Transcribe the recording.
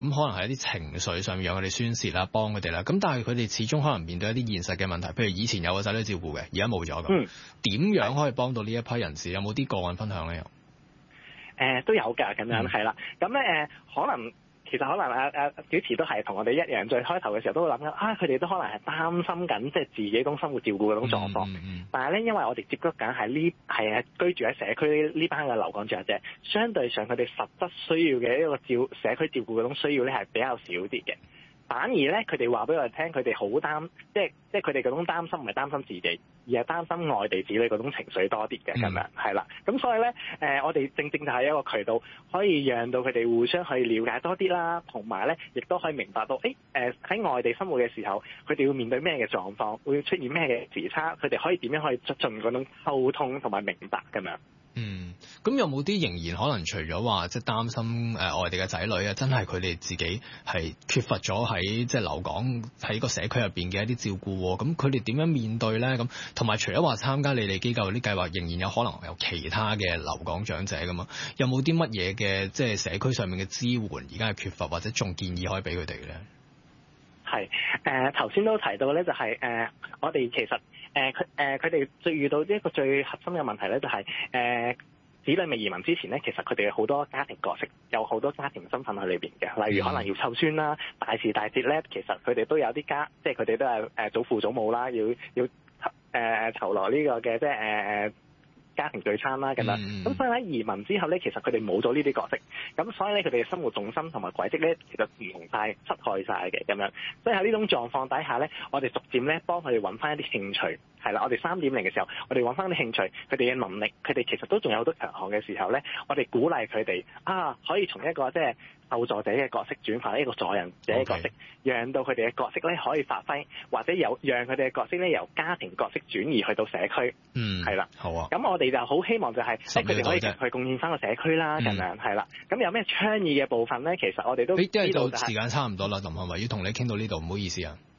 咁可能係一啲情緒上面讓佢哋宣泄啦，幫佢哋啦。咁但係佢哋始終可能面對一啲現實嘅問題，譬如以前有個仔女照顧嘅，而家冇咗咁。點樣可以幫到呢一批人士？有冇啲個案分享咧？ 都有㗎，咁樣係啦。咁咧其實可能主持都係同我哋一樣，最開頭嘅時候都會諗緊佢哋都可能係擔心緊，即係自己嗰種生活照顧嗰種狀況。但係咧，因為我哋接觸緊係居住喺社區呢班嘅留港長者，相對上佢哋實質需要嘅一個社區照顧嗰種需要咧係比較少啲嘅。反而咧，佢哋話俾我哋聽，佢哋好即係佢哋嗰種擔心唔係擔心自己，而係擔心外地子女嗰種情緒多啲嘅咁樣，係啦。咁所以咧，我哋正正就係一個渠道，可以讓到佢哋互相去了解多啲啦，同埋咧，亦都可以明白到，喺外地生活嘅時候，佢哋要面對咩嘅狀況，會出現咩嘅時差，佢哋可以點樣可以促進嗰種溝通同埋明白咁樣。 咁有冇啲仍然可能除咗話即係擔心外地嘅仔女啊，真係佢哋自己係缺乏咗喺即係留港喺個社區入邊嘅一啲照顧喎？咁佢哋點樣面對咧？咁同埋除咗話參加你哋機構啲計劃，仍然有可能有其他嘅留港長者㗎嘛？有冇啲乜嘢嘅即係社區上面嘅支援而家係缺乏，或者仲建議可以俾佢哋嘅咧？ 係頭先都提到咧，就係我哋其實佢哋最遇到一個最核心嘅問題咧，就係子女未移民之前咧，其實佢哋有好多家庭角色，有好多家庭身份喺裏邊嘅，例如可能要湊孫啦，大時大節咧，其實佢哋都有啲即係佢哋都係祖父祖母啦，要酬勞呢個嘅即係家庭聚餐啦咁樣。咁所以喺移民之後咧，其實佢哋冇咗呢啲角色，咁所以咧佢哋嘅生活重心同埋軌跡咧，其實唔同晒、失害晒嘅咁樣。所以喺呢種狀況底下咧，我哋逐漸咧幫佢哋揾翻一啲興趣。係啦，我哋3.0嘅時候，我哋揾翻啲興趣，佢哋嘅能力，佢哋其實都仲有好多強項嘅時候咧，我哋鼓勵佢哋可以從一個即係受助者嘅角色轉化一個助人者嘅角色，讓到佢哋嘅角色咧可以發揮，或者讓佢哋嘅角色咧由家庭角色轉移去到社區。係啦， 好啊。 咁我哋就好希望就係佢哋可以去貢獻翻個社區啦，咁樣係啦。咁有咩倡議嘅部分咧？其實我哋都知道時間差唔多啦，林漢偉要同你傾到呢度，唔好意思啊。